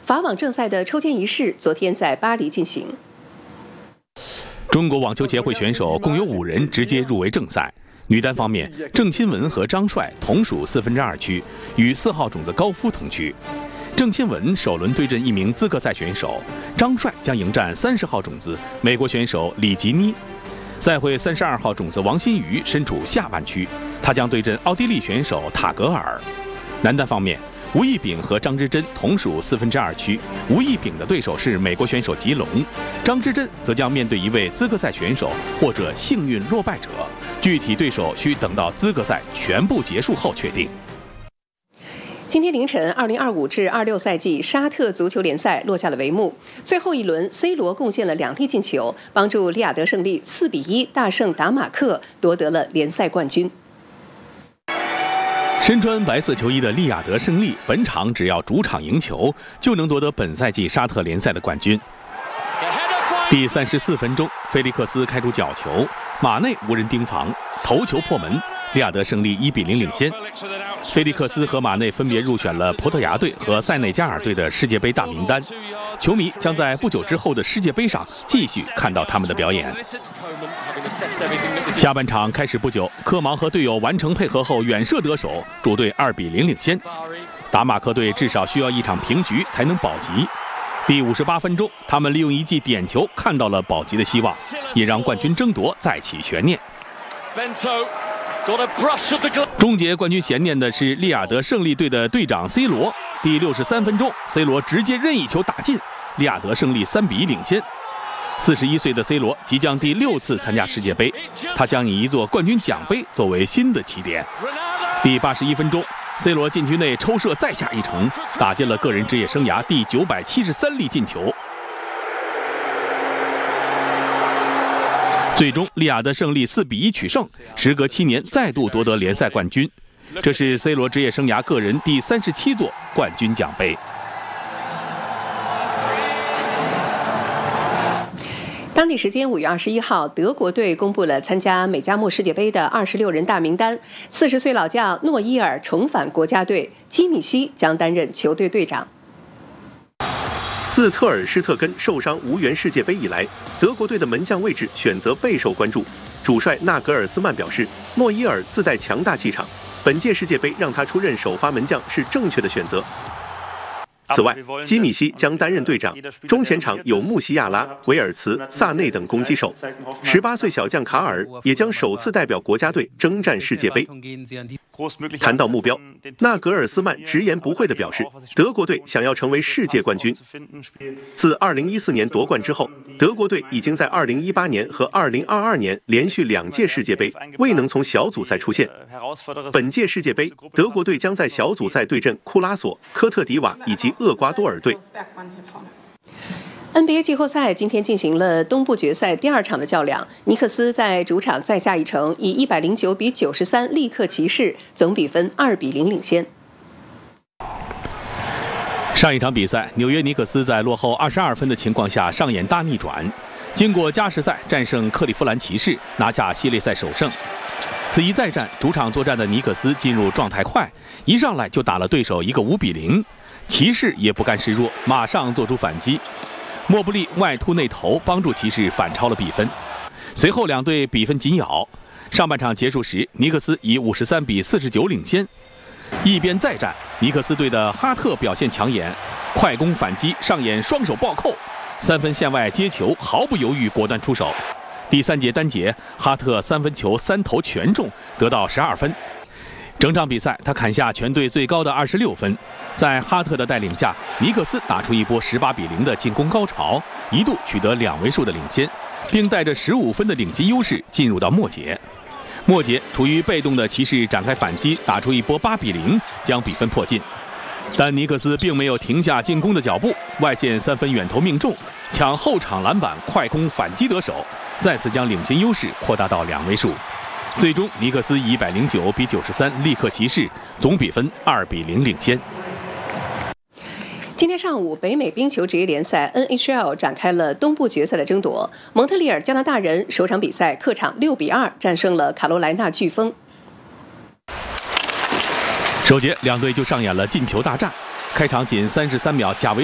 法网正赛的抽签仪式昨天在巴黎进行。 中国网球协会选手共有5人直接入围正赛。女单方面，郑钦文和张帅同属2/4区，与4号种子高夫同区。郑钦文首轮对阵1名资格赛选手，张帅将迎战30号种子美国选手里吉尼。赛会32号种子王新宇身处下半区，他将对阵奥地利选手塔格尔。男单方面，吴亦丙和张之臻同属2/4区，吴亦丙的对手是美国选手吉隆，张之臻则将面对一位资格赛选手或者幸运落败者，具体对手需等到资格赛全部结束后确定。 今天凌晨，2025至26赛季沙特足球联赛落下了帷幕。最后一轮 ，C 罗贡献了2粒进球，帮助利雅得胜利4-1大胜达马克，夺得了联赛冠军。 身穿白色球衣的利雅得胜利，本场只要主场赢球，就能夺得本赛季沙特联赛的冠军。第34分钟，菲利克斯开出角球，马内无人盯防，头球破门，利雅得胜利1-0领先。菲利克斯和马内分别入选了葡萄牙队和塞内加尔队的世界杯大名单，球迷将在不久之后的世界杯上继续看到他们的表演。下半场开始不久，科芒和队友完成配合后远射得手，主队2-0领先。达马克队至少需要一场平局才能保级。第58分钟，他们利用一记点球看到了保级的希望，也让冠军争夺再起悬念。终结冠军悬念的是利雅得胜利队的队长 C 罗。第63分钟 ，C 罗直接任意球打进，利雅得胜利3-1领先。41岁的 C 罗即将第6次参加世界杯，他将以一座冠军奖杯作为新的起点。第81分钟，C 罗禁区内抽射再下一城，打进了个人职业生涯第973粒进球。最终，利雅得胜利4-1取胜，时隔7年再度夺得联赛冠军。这是 C 罗职业生涯个人第37座冠军奖杯。 当地时间5月21号，德国队公布了参加美加墨世界杯的26人大名单。40岁老将诺伊尔重返国家队，基米希将担任球队队长。 自特尔施特根受伤无缘世界杯以来，德国队的门将位置选择备受关注。主帅纳格尔斯曼表示，诺伊尔自带强大气场，本届世界杯让他出任首发门将是正确的选择。此外，基米希将担任队长，中前场有穆西亚拉、维尔茨、萨内等攻击手。18岁小将卡尔也将首次代表国家队征战世界杯。谈到目标，纳格尔斯曼直言不讳地表示，德国队想要成为世界冠军。自2014年夺冠之后，德国队已经在2018年和2022年连续2届世界杯未能从小组赛出线。本届世界杯，德国队将在小组赛对阵库拉索、科特迪瓦以及厄瓜多尔队。 NBA 季后赛今天进行了东部决赛第2场的较量，尼克斯在主场再下一城，以109-93力克骑士，总比分2-0领先。 上一场比赛，纽约尼克斯在落后22分的情况下上演大逆转，经过加时赛战胜克利夫兰骑士，拿下系列赛首胜。此一再战，主场作战的尼克斯进入状态快，一上来就打了对手一个5-0，骑士也不甘示弱，马上做出反击。莫布利外突内投帮助骑士反超了比分，随后两队比分紧咬。上半场结束时，尼克斯以53-49领先。一边再战，尼克斯队的哈特表现抢眼，快攻反击上演双手暴扣，3分线外接球毫不犹豫果断出手。第3节单节，哈特3分球3投全中，得到12分。整场比赛，他砍下全队最高的26分。在哈特的带领下，尼克斯打出一波18-0的进攻高潮，一度取得2位数的领先，并带着15分的领先优势进入到末节。末节，处于被动的骑士展开反击，打出一波8-0，将比分迫近。但尼克斯并没有停下进攻的脚步，外线3分远投命中，抢后场篮板，快攻反击得手，再次将领先优势扩大到2位数。最终，尼克斯以109-93力克骑士，总比分2-0领先。 今天上午，北美冰球职业联赛 NHL 展开了东部决赛的争夺。蒙特利尔加拿大人首场比赛客场6-2战胜了卡罗莱纳飓风。 首节两队就上演了进球大战，开场仅33秒，贾维